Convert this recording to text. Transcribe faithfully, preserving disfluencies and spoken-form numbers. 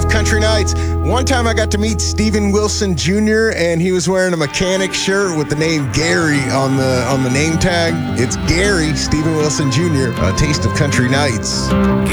of Country Nights. One time I got to meet Steven Wilson Junior and he was wearing a mechanic shirt with the name Gary on the on the name tag. It's Gary Steven Wilson Junior A taste of Country Nights.